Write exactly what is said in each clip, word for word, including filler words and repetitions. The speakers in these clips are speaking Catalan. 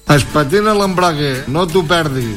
Es patina l'embrague, no t'ho perdi.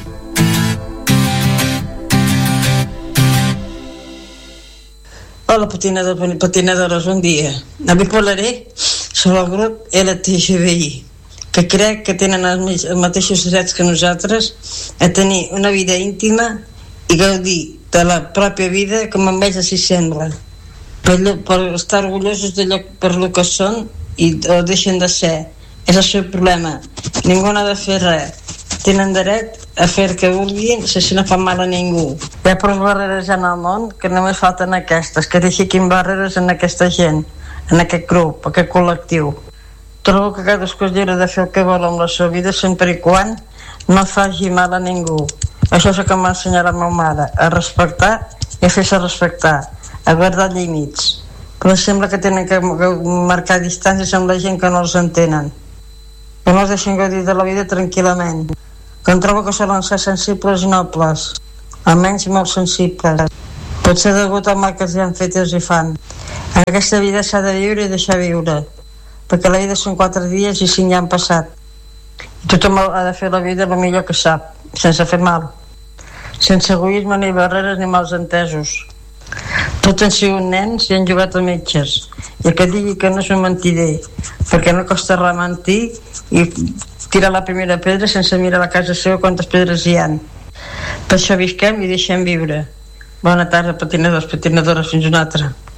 Hola, patinador, patinadores, bon dia. Avui parlaré sobre el grup L T G B I, que crec que tenen els mateixos drets que nosaltres a tenir una vida íntima i gaudir de la pròpia vida com a ells així sembla, per, per estar orgullosos d'allò per lo que són i o deixen de ser. És el seu problema. Ningú n'ha de fer res. Tenen dret a fer el que vulguin sense no fa mal a ningú. Hi ha prou barreres en el món que només falten aquestes, que deixin barreres en aquesta gent, en aquest grup, aquest col·lectiu. Trobo que cadascú és lliure de fer el que vol amb la seva vida sempre i quan no faci mal a ningú. Això és el que m'ha ensenyat la meva mare, a respectar i a fer-se respectar, a guardar límits. Però sembla que tenen que marcar distàncies amb la gent que no els entenen, que no els deixen gaudir de la vida tranquil·lament, que em trobo que solen ser sensibles i nobles, almenys molt sensibles. Potser degut al mal que els han fet i els hi fan. En aquesta vida s'ha de viure i deixar viure, perquè la vida són quatre dies i cinc ja han passat. I tothom ha de fer la vida el millor que sap, sense fer mal, sense egoisme ni barreres ni mals entesos. Tots han sigut nens i han jugat a metges, i el que digui que no és un mentider, perquè no costa res mentir i tirar la primera pedra sense mirar a la casa seva quantes pedres hi han. Per això visquem i deixem viure. Bona tarda, patinadors, patinadores, fins una altra.